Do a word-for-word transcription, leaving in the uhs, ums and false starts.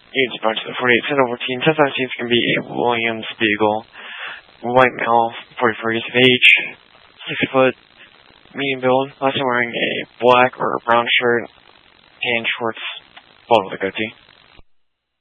Age bunch of forty-eight to fourteen. Test on seems can be a Williams Beagle. White male, forty-four years of age. Six foot. Medium build. Last time wearing a black or a brown shirt. Tan shorts. Followed with a goatee.